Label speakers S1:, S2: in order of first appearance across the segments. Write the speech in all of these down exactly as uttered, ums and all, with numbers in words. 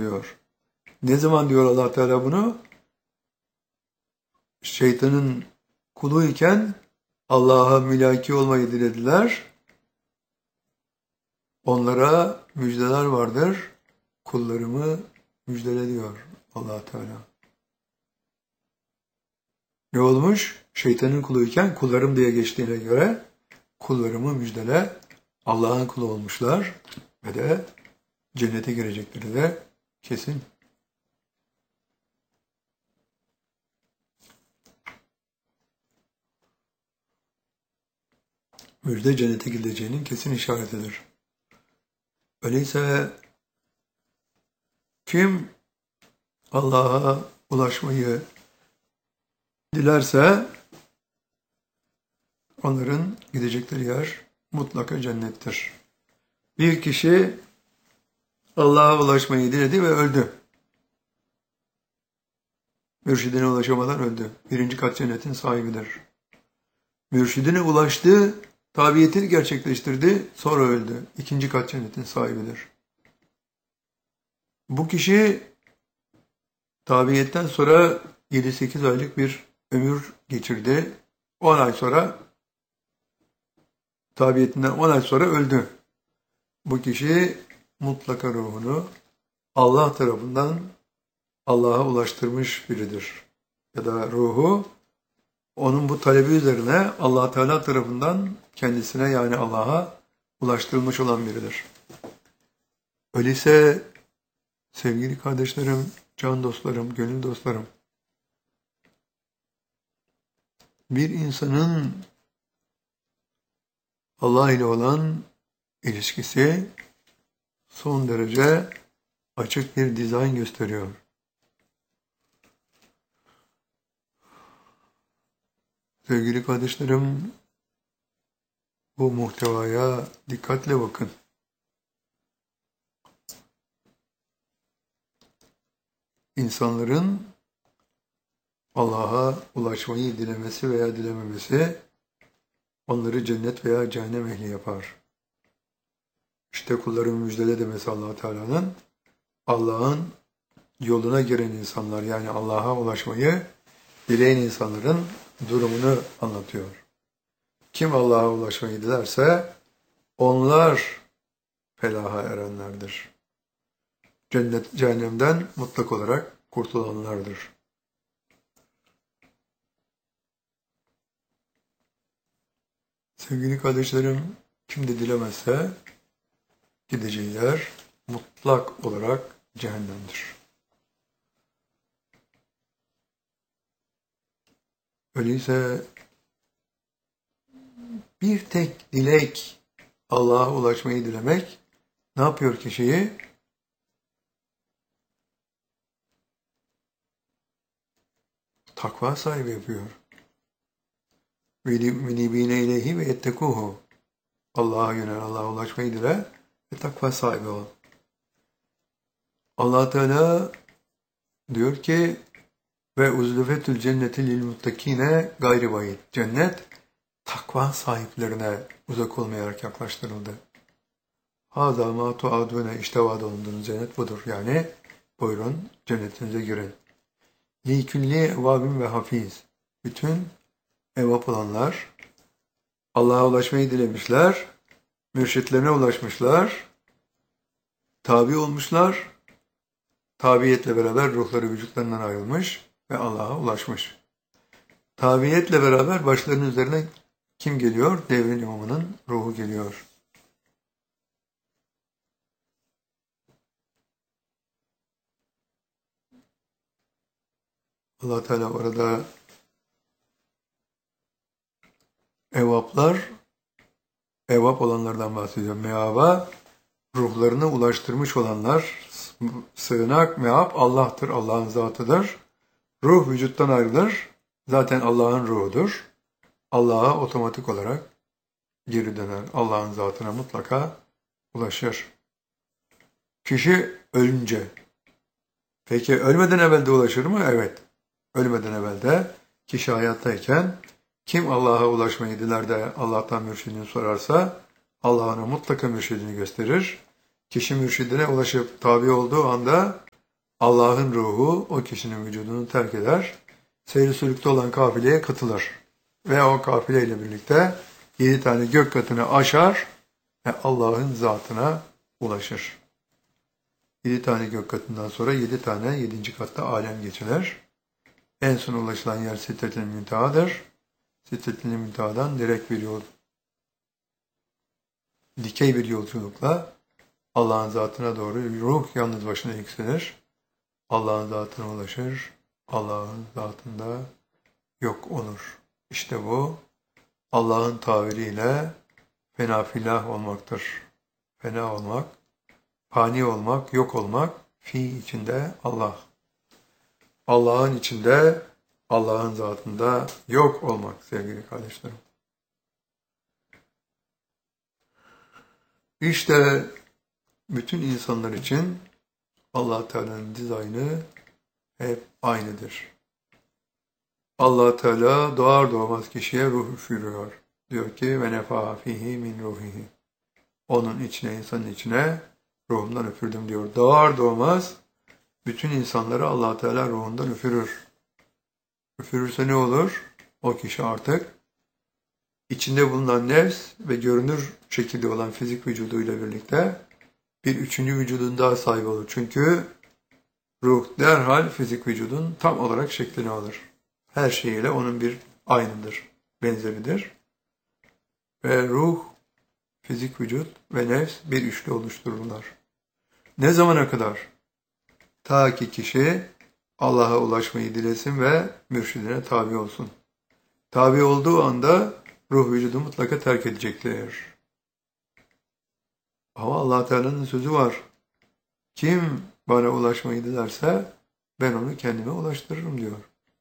S1: diyor. Ne zaman diyor Allah Teala bunu? Şeytanın kuluyken Allah'a mülaki olmayı dilediler. Onlara müjdeler vardır. Kullarımı müjdele diyor Allah Teala. Ne olmuş? Şeytanın kuluyken kullarım diye geçtiğine göre kullarımı müjdele, Allah'ın kulu olmuşlar ve de cennete girecekleri de kesin. Müjde cennete gideceğinin kesin işaretidir. Öyleyse kim Allah'a ulaşmayı dilerse onların gidecekleri yer mutlaka cennettir. Bir kişi Allah'a ulaşmayı diledi ve öldü. Mürşidine ulaşamadan öldü. Birinci kat cennetin sahibidir. Mürşidine ulaştı, tabiyetini gerçekleştirdi, sonra öldü. İkinci kat cennetin sahibidir. Bu kişi tabiyetten sonra yedi sekiz aylık bir ömür geçirdi. on ay sonra, tabiyetinden on ay sonra öldü. Bu kişi mutlaka ruhunu Allah tarafından Allah'a ulaştırmış biridir. Ya da ruhu onun bu talebi üzerine Allah Teala tarafından kendisine yani Allah'a ulaştırılmış olan biridir. Öyleyse sevgili kardeşlerim, can dostlarım, gönül dostlarım, bir insanın Allah ile olan ilişkisi son derece açık bir dizayn gösteriyor. Sevgili kardeşlerim, bu muhtevaya dikkatle bakın. İnsanların Allah'a ulaşmayı dilemesi veya dilememesi onları cennet veya cehennem ehli yapar. İşte kulların müjdele demesi Allah Teala'nın Allah'ın yoluna giren insanlar yani Allah'a ulaşmayı dileyen insanların durumunu anlatıyor. Kim Allah'a ulaşmayı dilerse onlar felaha erenlerdir. Cennet, cehennemden mutlak olarak kurtulanlardır. Sevgili kardeşlerim, kim de dilemezse gideceği yer mutlak olarak cehennemdir. Öyleyse bir tek dilek Allah'a ulaşmayı dilemek ne yapıyor kişiyi? Takva sahibi yapıyor. وَنِب۪ينَ اِلَيْهِ وَيَتَّكُوهُ Allah'a yönel, Allah'a ulaşmayı dile ve takva sahibi ol. Allah Teala diyor ki ve uzlufetül cenneti lil muttakine gayri bayit. Cennet takva sahiplerine uzak olmayarak yaklaştırıldı. Hâzâ mâ tuadûne işte vaad olunduğunuz cennet budur. Yani buyurun cennetinize girin. Likülli evvâbin ve hafiz. Bütün evvap olanlar Allah'a ulaşmayı dilemişler, mürşitlerine ulaşmışlar, tabi olmuşlar, tabiyetle beraber ruhları vücutlarından ayrılmış ve Allah'a ulaşmış. Tabiyetle beraber başlarının üzerine kim geliyor? Devrin imamının ruhu geliyor. Allah Teala orada evvaplar, evvap olanlardan bahsediyor. Meava, ruhlarına ulaştırmış olanlar, sığınak, meab Allah'tır, Allah'ın zatıdır. Ruh vücuttan ayrılır, zaten Allah'ın ruhudur. Allah'a otomatik olarak geri döner. Allah'ın zatına mutlaka ulaşır. Kişi ölünce, peki ölmeden evvel de ulaşır mı? Evet. Ölmeden evvel de kişi hayattayken kim Allah'a ulaşmayı diler de Allah'tan mürşidini sorarsa Allah ona mutlaka mürşidini gösterir. Kişi mürşidine ulaşıp tabi olduğu anda Allah'ın ruhu o kişinin vücudunu terk eder. Seyri sülükte olan kafileye katılır. Ve o kafileyle birlikte yedi tane gök katını aşar ve Allah'ın zatına ulaşır. Yedi tane gök katından sonra yedi tane yedinci katta alem geçilir. En son ulaşılan yer Sidretül Münteha'dır. Sidretül Münteha'dan direkt bir yol, dikey bir yolculukla Allah'ın zatına doğru ruh yalnız başına yükselir. Allah'ın zatına ulaşır. Allah'ın zatında yok olur. İşte bu Allah'ın tabiriyle fena filah olmaktır. Fena olmak, fani olmak, yok olmak, fi içinde Allah. Allah'ın içinde, Allah'ın zatında yok olmak sevgili kardeşlerim. İşte bütün insanlar için Allah Teala'nın dizaynı hep aynıdır. Allah Teala doğar doğmaz kişiye ruh üfürüyor. Diyor ki ve nefâ fihi min ruhihi. Onun içine, insanın içine ruhumdan üfürdüm diyor. Doğar doğmaz bütün insanları Allah Teala ruhundan üfürür. Üfürürse ne olur? O kişi artık içinde bulunan nefs ve görünür şekilde olan fizik vücuduyla birlikte bir üçüncü vücudun daha sahibi olur. Çünkü ruh derhal fizik vücudun tam olarak şeklini alır. Her şeyiyle onun bir aynıdır, benzeridir. Ve ruh, fizik vücut ve nefs bir üçlü oluştururlar. Ne zamana kadar? Ta ki kişi Allah'a ulaşmayı dilesin ve mürşidine tabi olsun. Tabi olduğu anda ruh vücudu mutlaka terk edecektir. Ama Allah Teala'nın sözü var. Kim bana ulaşmayı dilerse ben onu kendime ulaştırırım diyor.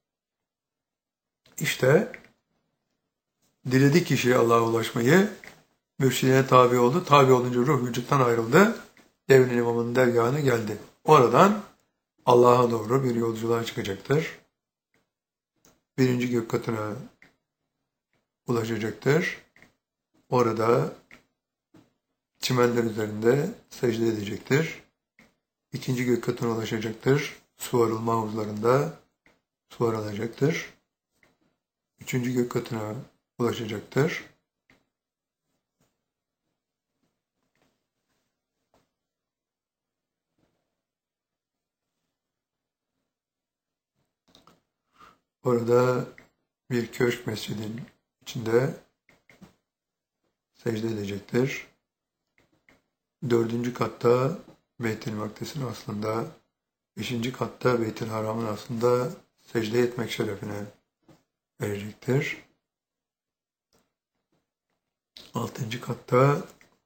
S1: İşte diledi kişi Allah'a ulaşmayı, mürşidine tabi oldu. Tabi olunca ruh vücuttan ayrıldı. Devrin imamının dergahına geldi. Oradan Allah'a doğru bir yolculuğa çıkacaktır. Birinci gök katına ulaşacaktır. Orada çimenler üzerinde secde edecektir. İkinci gök katına ulaşacaktır. Su arılma havuzlarında su arılacaktır. Üçüncü gök katına ulaşacaktır. Orada bir köşk mescidin içinde secde edecektir. Dördüncü katta Beyt-i Makdis'in aslında, beşinci katta Beyt-i Haram'ın aslında secde etmek şerefine verecektir. Altıncı katta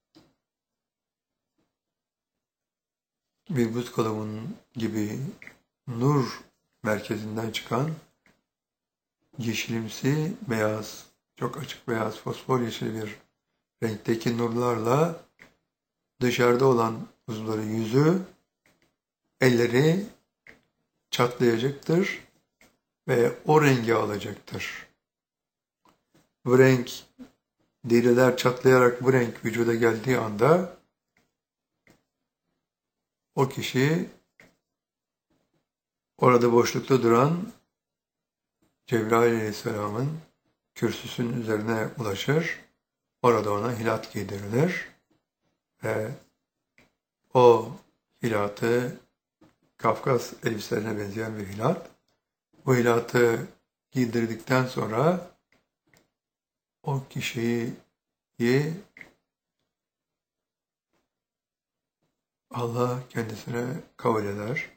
S1: bir buz kalıbının gibi nur merkezinden çıkan yeşilimsi beyaz, çok açık beyaz, fosfor yeşil bir renkteki nurlarla dışarıda olan uzuvları, yüzü, elleri çatlayacaktır ve o rengi alacaktır. Bu renk, deriler çatlayarak bu renk vücuda geldiği anda o kişi orada boşlukta duran Cebrail Aleyhisselam'ın kürsüsünün üzerine ulaşır. Orada ona hilat giydirilir ve o hilatı, Kafkas elbiselerine benzeyen bir hilat, bu hilatı giydirdikten sonra o kişiyi Allah kendisine kabul eder.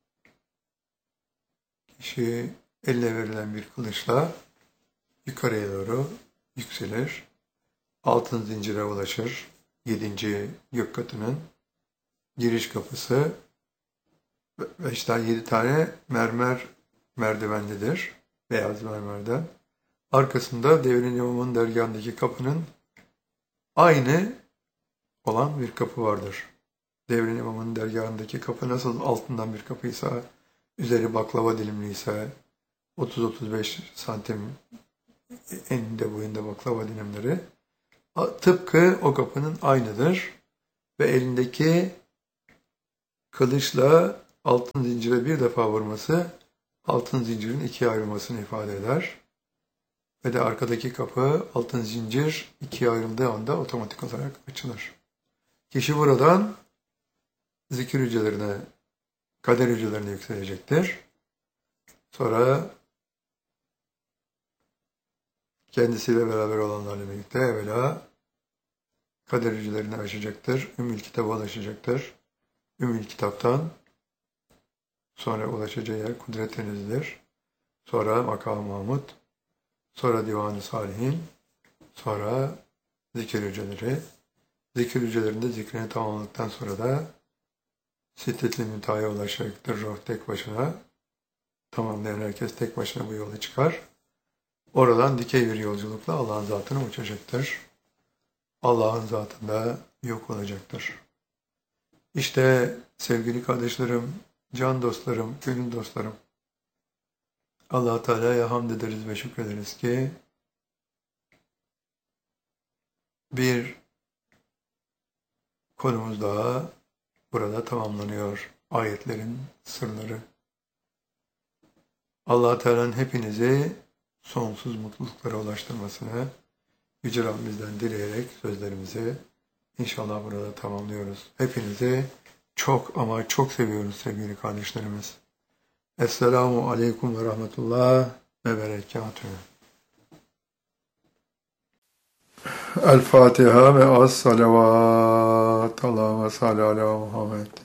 S1: Kişi eline verilen bir kılıçla yukarıya doğru yükselir. Altın zincire ulaşır. Yedinci gök katının giriş kapısı. Beş tane, yedi tane mermer merdivenlidir. Beyaz mermerden. Arkasında Devrin İmam'ın dergahındaki kapının aynı olan bir kapı vardır. Devrin İmam'ın dergahındaki kapı nasıl altından bir kapıysa, üzeri baklava dilimliyse, otuz otuz beş santim eninde boyunda baklava dilimleri, tıpkı o kapının aynıdır. Ve elindeki kılıçla altın zincire bir defa vurması altın zincirin ikiye ayrılmasını ifade eder. Ve de arkadaki kapı altın zincir ikiye ayrıldığı anda otomatik olarak açılır. Kişi buradan zikir hücrelerine, kader hücrelerine yükselecektir. Sonra kendisiyle beraber olanlarla birlikte evvela kader hücrelerini açacaktır. Ümmül Kitap'a ulaşacaktır. Ümmül Kitap'tan sonra ulaşacağı yer Kudret Denizi'dir. Sonra Makam-ı Mahmud, sonra Divan-ı Salihin, sonra zikir hücreleri. Zikir hücrelerinde zikrini tamamladıktan sonra da Siddet-i Münteha'ya ulaşacaktır ruh tek başına. Tamamlayan herkes tek başına bu yola çıkar. Oradan dikey bir yolculukla Allah'ın zatına uçacaktır. Allah'ın zatında yok olacaktır. İşte sevgili kardeşlerim, can dostlarım, gönül dostlarım, Allah-u Teala'ya hamd ederiz ve şükrederiz ki bir konumuz daha burada tamamlanıyor. Ayetlerin sırları. Allah-u Teala'nın hepinizi sonsuz mutluluklara ulaştırmasını Yüce Rabbimizden dileyerek sözlerimizi inşallah burada tamamlıyoruz. Hepinizi çok ama çok seviyoruz sevgili kardeşlerimiz. Esselamu Aleyküm ve Rahmetullah ve Berekatühü. El Fatiha ve as salavat. Allahümme salli ala Muhammed.